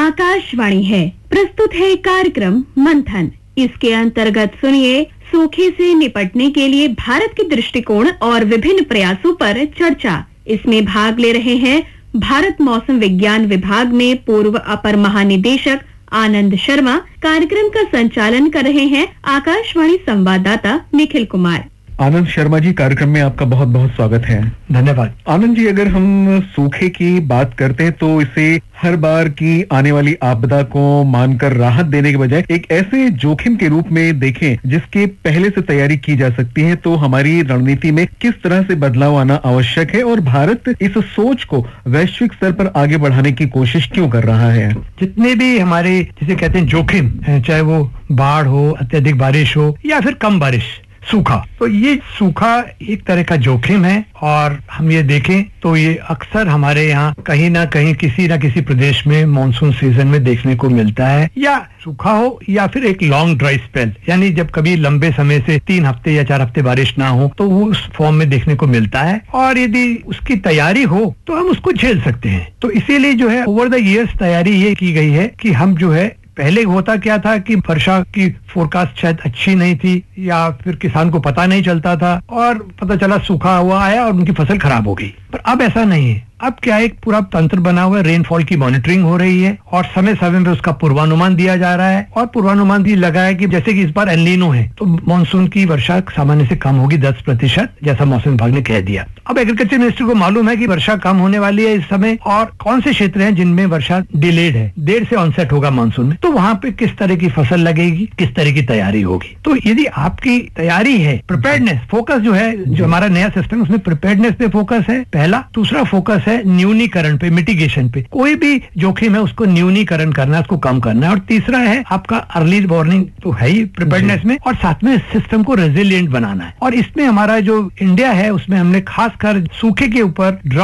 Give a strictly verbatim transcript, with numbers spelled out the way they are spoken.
आकाशवाणी है, प्रस्तुत है कार्यक्रम मंथन। इसके अंतर्गत सुनिए सूखे से निपटने के लिए भारत के दृष्टिकोण और विभिन्न प्रयासों पर चर्चा। इसमें भाग ले रहे हैं भारत मौसम विज्ञान विभाग में पूर्व अपर महानिदेशक आनंद शर्मा। कार्यक्रम का संचालन कर रहे हैं आकाशवाणी संवाददाता निखिल कुमार। आनंद शर्मा जी, कार्यक्रम में आपका बहुत बहुत स्वागत है। धन्यवाद। आनंद जी, अगर हम सूखे की बात करते हैं तो इसे हर बार की आने वाली आपदा को मानकर राहत देने के बजाय एक ऐसे जोखिम के रूप में देखें जिसके पहले से तैयारी की जा सकती है, तो हमारी रणनीति में किस तरह से बदलाव आना आवश्यक है और भारत इस सोच को वैश्विक स्तर पर आगे बढ़ाने की कोशिश क्यों कर रहा है? जितने भी हमारे जिसे कहते हैं जोखिम है, चाहे वो बाढ़ हो, अत्यधिक बारिश हो या फिर कम बारिश, सूखा, तो ये सूखा एक तरह का जोखिम है। और हम ये देखें तो ये अक्सर हमारे यहाँ कहीं ना कहीं किसी ना किसी प्रदेश में मॉनसून सीजन में देखने को मिलता है, या सूखा हो या फिर एक लॉन्ग ड्राई स्पेल, यानी जब कभी लंबे समय से तीन हफ्ते या चार हफ्ते बारिश ना हो तो वो उस फॉर्म में देखने को मिलता है। और यदि उसकी तैयारी हो तो हम उसको झेल सकते हैं। तो इसीलिए जो है ओवर द ईयर्स तैयारी ये की गई है कि हम जो है, पहले होता क्या था कि वर्षा की फोरकास्ट शायद अच्छी नहीं थी या फिर किसान को पता नहीं चलता था और पता चला सूखा हुआ आया और उनकी फसल खराब हो गई। पर अब ऐसा नहीं है। अब क्या एक पूरा तंत्र बना हुआ है, रेनफॉल की मॉनिटरिंग हो रही है और समय समय पे उसका पूर्वानुमान दिया जा रहा है। और पूर्वानुमान भी लगा है कि जैसे कि इस बार एल नीनो है तो मानसून की वर्षा सामान्य से कम होगी दस प्रतिशत, जैसा मौसम विभाग ने कह दिया। अब एग्रीकल्चर मिनिस्ट्री को मालूम है कि वर्षा कम होने वाली है इस समय और कौन से क्षेत्र हैं जिनमें वर्षा डिलेड है, देर से ऑनसेट होगा मानसून में, तो वहाँ पे किस तरह की फसल लगेगी, किस तरह की तैयारी होगी। तो यदि आपकी तैयारी है, प्रिपेयर्डनेस, फोकस जो है, जो हमारा नया सिस्टम उसमें प्रिपेयर्डनेस पे फोकस है पहला। दूसरा फोकस है न्यूनीकरण पे, मिटिगेशन पे। कोई भी जोखिम है उसको न्यूनीकरण करना है, उसको कम करना है। और तीसरा है आपका अर्ली वार्निंग तो है ही प्रिपेयर्डनेस में, और साथ में सिस्टम को रेजिलिएंट बनाना है। और इसमें हमारा जो इंडिया है उसमें हमने खासकर सूखे के ऊपर